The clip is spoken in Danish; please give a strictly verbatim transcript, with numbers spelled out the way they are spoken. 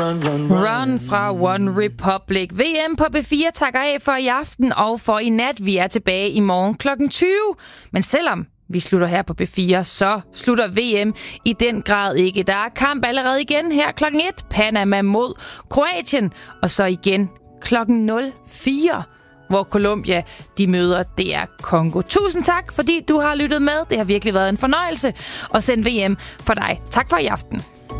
run, run, run. Run fra One Republic. V M på B fire takker af for i aften og for i nat. Vi er tilbage i morgen klokken tyve. Men selvom vi slutter her på B fire, så slutter V M i den grad ikke. Der er kamp allerede igen her klokken et. Panama mod Kroatien. Og så igen klokken nul fire, hvor Colombia de møder D R Congo. Tusind tak, fordi du har lyttet med. Det har virkelig været en fornøjelse at sende V M for dig. Tak for i aften.